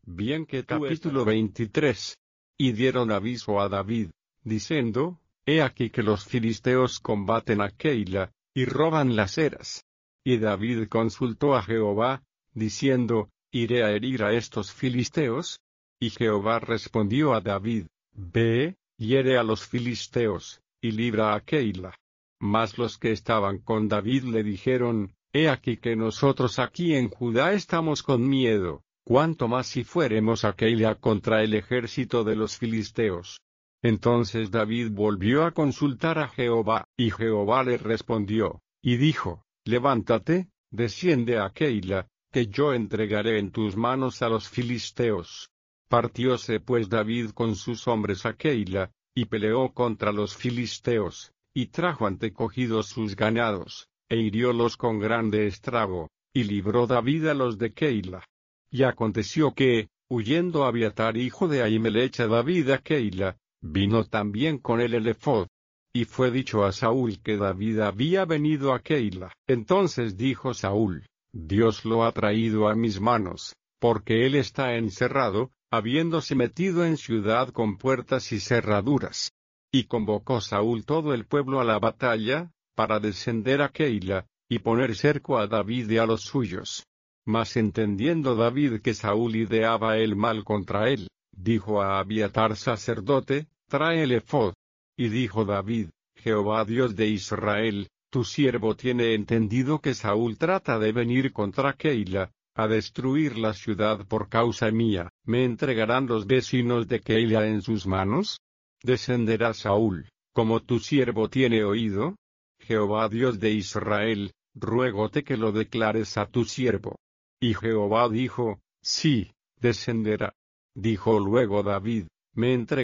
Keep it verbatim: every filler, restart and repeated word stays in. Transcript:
Bien que tú Capítulo veintitrés. Y dieron aviso a David, diciendo, He aquí que los filisteos combaten a Keila, y roban las eras. Y David consultó a Jehová, diciendo, ¿Iré a herir a estos filisteos? Y Jehová respondió a David, Ve, hiere a los filisteos, y libra a Keila. Mas los que estaban con David le dijeron, He aquí que nosotros aquí en Judá estamos con miedo, cuánto más si fuéremos a Keila contra el ejército de los filisteos. Entonces David volvió a consultar a Jehová, y Jehová le respondió, y dijo, Levántate, desciende a Keila, que yo entregaré en tus manos a los filisteos. Partióse pues David con sus hombres a Keila, y peleó contra los filisteos, y trajo antecogidos sus ganados, e hiriólos con grande estrago, y libró David a los de Keila. Y aconteció que, huyendo Abiatar hijo de Ahimelech a David a Keila, vino también con él el ephod. Y fue dicho a Saúl que David había venido a Keila. Entonces dijo Saúl, Dios lo ha traído a mis manos, porque él está encerrado, habiéndose metido en ciudad con puertas y cerraduras. Y convocó Saúl todo el pueblo a la batalla, para descender a Keila, y poner cerco a David y a los suyos. Mas entendiendo David que Saúl ideaba el mal contra él, dijo a Abiatar sacerdote, Trae el ephod. Y dijo David, Jehová Dios de Israel, tu siervo tiene entendido que Saúl trata de venir contra Keila, a destruir la ciudad por causa mía. ¿Me entregarán los vecinos de Keila en sus manos? ¿Descenderá Saúl, como tu siervo tiene oído? Jehová Dios de Israel, ruégote que lo declares a tu siervo. Y Jehová dijo, Sí, descenderá. Dijo luego David, me entregarán